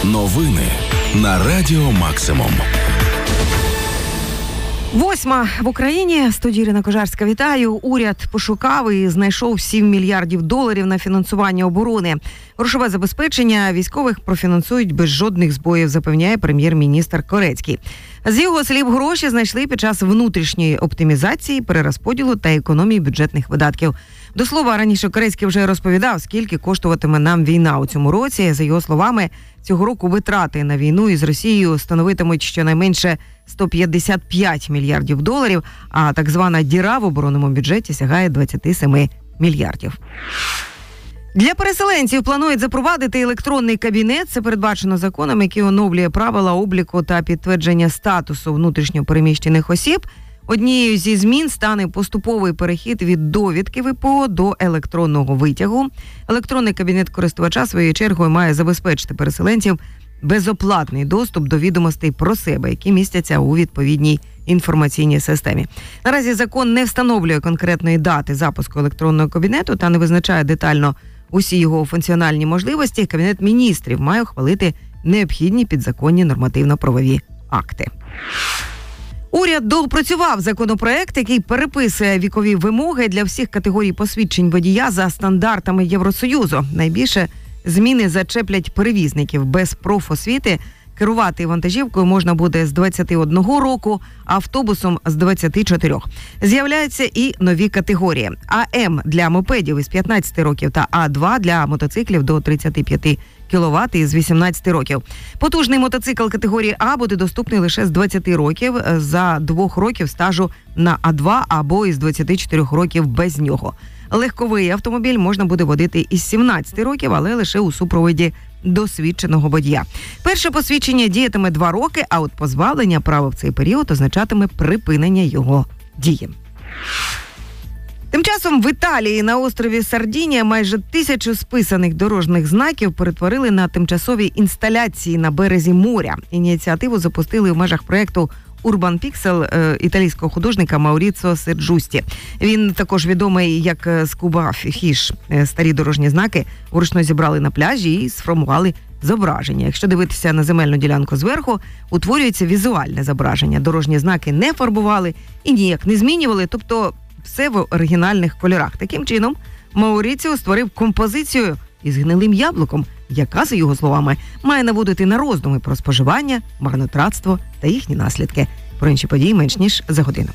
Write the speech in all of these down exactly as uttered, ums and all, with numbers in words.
Новини на Радіо Максимум. Восьма в Україні. Студія Ірина Кожарська, вітаю. Уряд пошукав і знайшов сім мільярдів доларів на фінансування оборони. Грошове забезпечення військових профінансують без жодних збоїв, запевняє прем'єр-міністр Корецький. З його слів, гроші знайшли під час внутрішньої оптимізації, перерозподілу та економії бюджетних видатків. До слова, раніше Корецький вже розповідав, скільки коштуватиме нам війна у цьому році. За його словами, цього року витрати на війну із Росією становитимуть щонайменше сто п'ятдесят п'ять мільярдів доларів, а так звана діра в оборонному бюджеті сягає двадцять сім мільярдів. Для переселенців планують запровадити електронний кабінет. Це передбачено законом, який оновлює правила обліку та підтвердження статусу внутрішньо переміщених осіб. Однією зі змін стане поступовий перехід від довідки ВПО до електронного витягу. Електронний кабінет користувача своєю чергою має забезпечити переселенців безоплатний доступ до відомостей про себе, які містяться у відповідній інформаційній системі. Наразі закон не встановлює конкретної дати запуску електронного кабінету та не визначає детально усі його функціональні можливості. Кабінет міністрів має ухвалити необхідні підзаконні нормативно-правові акти. Уряд доопрацював законопроект, який переписує вікові вимоги для всіх категорій посвідчень водія за стандартами Євросоюзу. Найбільше зміни зачеплять перевізників. Без профосвіти керувати вантажівкою можна буде з двадцяти одного року, а автобусом з двадцяти чотирьох. З'являються і нові категорії. АМ для мопедів із п'ятнадцяти років та А два для мотоциклів до тридцяти п'яти кіловат із вісімнадцяти років. Потужний мотоцикл категорії А буде доступний лише з двадцяти років, за двох років стажу на А два або із двадцяти чотирьох років без нього. Легковий автомобіль можна буде водити із сімнадцяти років, але лише у супроводі досвідченого водія. Перше посвідчення діятиме два роки, а от позбавлення права в цей період означатиме припинення його дії. Тим часом в Італії на острові Сардінія майже тисячу списаних дорожніх знаків перетворили на тимчасові інсталяції на березі моря. Ініціативу запустили в межах проєкту Urban Pixel італійського художника Мауріціо Серджусті. Він також відомий як Скуба Фіш. Старі дорожні знаки вручну зібрали на пляжі і сформували зображення. Якщо дивитися на земельну ділянку зверху, утворюється візуальне зображення. Дорожні знаки не фарбували і ніяк не змінювали, тобто все в оригінальних кольорах. Таким чином, Мауріціо створив композицію із гнилим яблуком, яка, за його словами, має наводити на роздуми про споживання, марнотратство та їхні наслідки. Про інші події менш ніж за годину.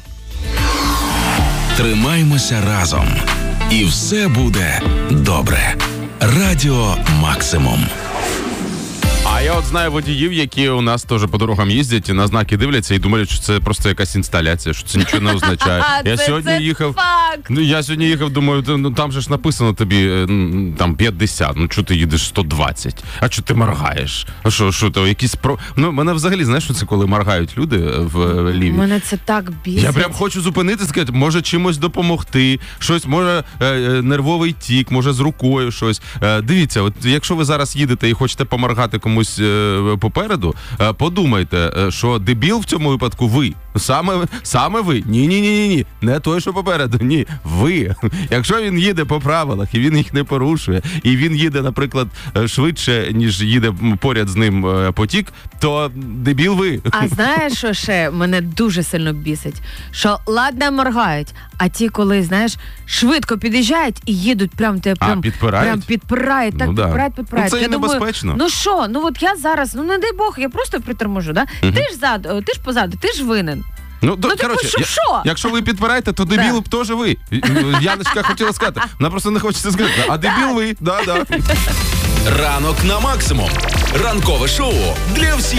Тримаймося разом. І все буде добре. Радіо Максимум. А я от знаю водіїв, які у нас теж по дорогам їздять, на знаки дивляться і думають, що це просто якась інсталяція, що це нічого не означає. Я сьогодні їхав, ну я сьогодні їхав, думаю, ну там же ж написано тобі там п'ятдесят, ну чого ти їдеш сто двадцять, а чого ти моргаєш? А що, що то якісь про... Ну, мене взагалі, знаєш, що це коли моргають люди в ліві? Мене це так бісить. Я прям хочу зупинити, сказати, може чимось допомогти, щось, може е, нервовий тік, може з рукою щось. Е, дивіться, от якщо ви зараз їдете і хочете поморгати комусь попереду, подумайте, що дебіл в цьому випадку ви. Саме, саме ви. Ні-ні-ні-ні. Не той, що попереду. Ні. Ви. Якщо він їде по правилах, і він їх не порушує, і він їде, наприклад, швидше, ніж їде поряд з ним потік, то дебіл ви. А знаєш, що ще мене дуже сильно бісить? Що ладно моргають, а ті, коли, знаєш, швидко під'їжджають і їдуть прям те прям, а, підпирають? прям підпирають, так ну, підпирають, да. підпирають. Ну, це я і небезпечно. Думаю, ну що, ну от я зараз, ну не дай Бог, я просто приторможу, да? Угу. Ти ж ззаду, ти ж позаду, ти ж винен. Ну, ну до, коротше, що, я, що? Якщо ви підпираєте, то дебіл б теж ви. Яночка хотіла сказати, вона просто не хочеться сказати, а дебіл ви, да-да. Ранок на Максимум. Ранкове шоу для всіх.